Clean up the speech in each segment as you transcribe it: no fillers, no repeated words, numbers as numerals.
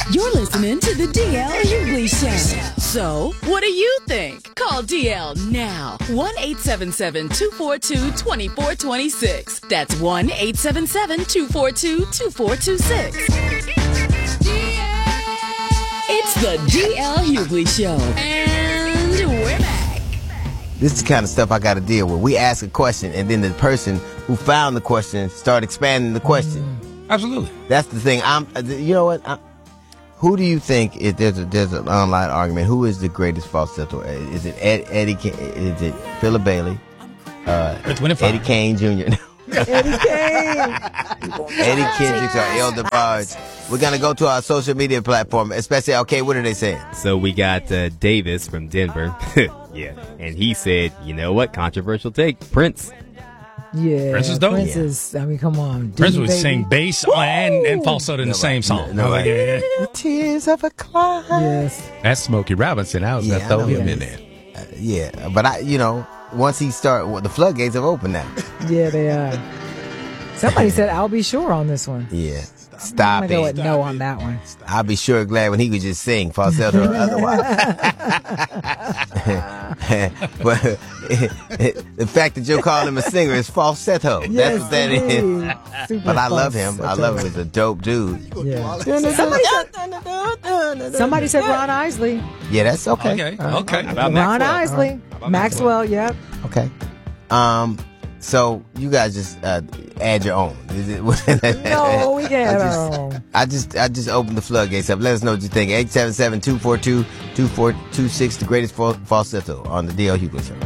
You're listening to the DL Hughley Show. So, what do you think? Call DL now. 1-877-242-2426. That's 1-877-242-2426. It's the DL Hughley Show. And we're back. This is the kind of stuff I got to deal with. We ask a question, and then the person who found the question start expanding the question. Absolutely. That's the thing. You know what? Who do you think, if there's an online argument, who is the greatest falsetto? Is it Eddie? Is it Philip Bailey? Eddie Kane Jr. Eddie Kane. Eddie Kendricks or El DeBarge. We're going to go to our social media platform, especially, okay, what are they saying? So we got Davis from Denver. Yeah. And he said, you know what? Controversial take. Prince. Yeah. Prince is dope. Prince is, I mean, come on. Prince would sing bass and falsetto in the same song. The tears of a clown. Yes. That's Smokey Robinson. I was going to throw him in there. Yeah. But once he the floodgates have opened now. Yeah, they are. Somebody said I'll be sure on this one. Yeah. Stop I'm it. going to go with no on that one. I'll be sure glad when he could just sing falsetto or otherwise. But the fact that you're calling him a singer is falsetto. Yes, that's what that is. Super But I love him. falsetto. I love him. He's a dope dude. Yeah. Somebody said Ron Isley. Yeah, that's okay. Okay. About Ron Maxwell? Isley. Maxwell, yep. Okay. So you guys just add your own. Is it? No, we can't. our own. I just opened the floodgates up. Let us know what you think. 877-242-2426, the greatest falsetto on the DL Hughley Show.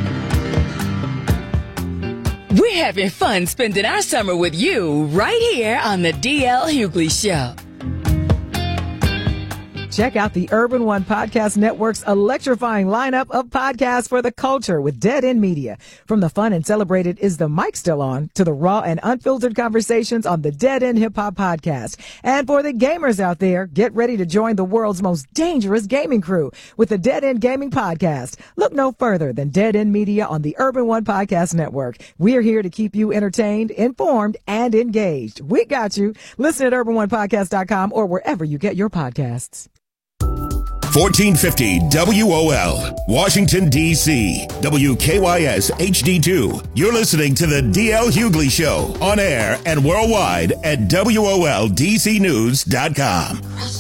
We're having fun spending our summer with you right here on the DL Hughley Show. Check out the Urban One Podcast Network's electrifying lineup of podcasts for the culture with Dead End Media. From the fun and celebrated Is the Mic Still On to the raw and unfiltered conversations on the Dead End Hip Hop Podcast. And for the gamers out there, get ready to join the world's most dangerous gaming crew with the Dead End Gaming Podcast. Look no further than Dead End Media on the Urban One Podcast Network. We're here to keep you entertained, informed, and engaged. We got you. Listen at urbanonepodcast.com or wherever you get your podcasts. 1450 WOL, Washington, D.C. WKYS HD2. You're listening to the DL Hughley Show on air and worldwide at WOLDCnews.com.